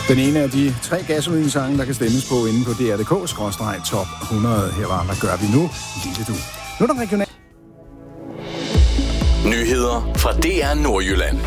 Den ene af de 3 gasolinsange, der kan stemmes på inde på dr.dk/top 100. Her var, hvad gør vi nu? Lille du. Nu er der regional. Nyheder fra DR Nordjylland.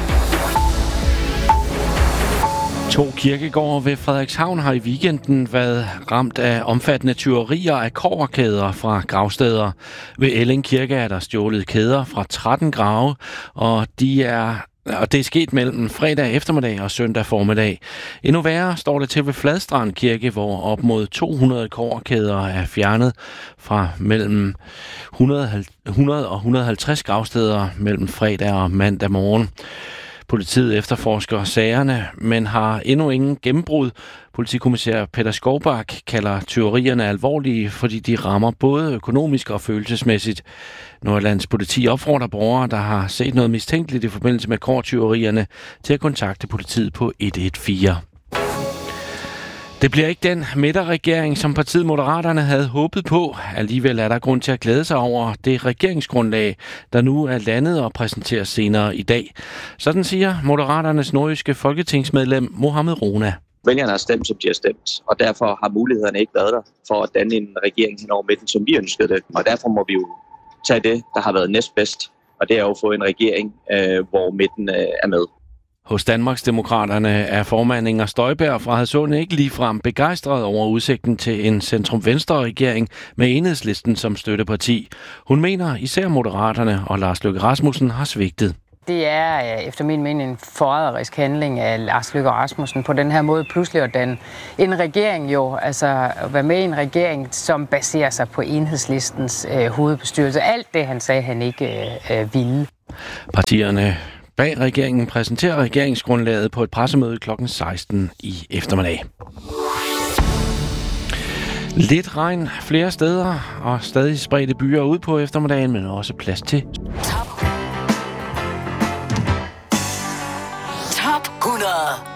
2 kirkegårde ved Frederikshavn har i weekenden været ramt af omfattende tyverier af kobberkæder fra gravsteder. Ved Elling Kirke er der stjålet kæder fra 13 grave, og det er sket mellem fredag eftermiddag og søndag formiddag. Endnu værre står det til ved Fladstrand Kirke, hvor op mod 200 kobberkæder er fjernet fra mellem 100 og 150 gravsteder mellem fredag og mandag morgen. Politiet efterforsker sagerne, men har endnu ingen gennembrud. Politikommissær Peter Skovbak kalder tyverierne alvorlige, fordi de rammer både økonomisk og følelsesmæssigt. Nordjyllands politi opfordrer borgere, der har set noget mistænkeligt i forbindelse med kobbertyverierne, til at kontakte politiet på 114. Det bliver ikke den midterregering, som partiet Moderaterne havde håbet på. Alligevel er der grund til at glæde sig over det regeringsgrundlag, der nu er landet og præsenteres senere i dag. Sådan siger Moderaternes nordjyske folketingsmedlem Mohamed Rona. Vælgerne har stemt, som de har stemt, og derfor har mulighederne ikke været der for at danne en regering hen over midten, som vi ønskede det. Og derfor må vi jo tage det, der har været næstbedst, og det er jo at få en regering, hvor midten er med. Hos Danmarksdemokraterne er formand Inger Støjberg fra Hadsund ikke ligefrem begejstret over udsigten til en centrum-venstre-regering med Enhedslisten som støtteparti. Hun mener især Moderaterne og Lars Løkke Rasmussen har svigtet. Det er efter min mening en forræderisk handling af Lars Løkke Rasmussen på den her måde pludselig at danne en regering jo, altså at være med i en regering, som baserer sig på Enhedslistens hovedbestyrelse. Alt det, han sagde, han ikke ville. Partierne bag regeringen præsenterer regeringsgrundlaget på et pressemøde kl. 16 i eftermiddag. Lidt regn flere steder og stadig spredte byer ud på eftermiddagen, men også plads til Top 100.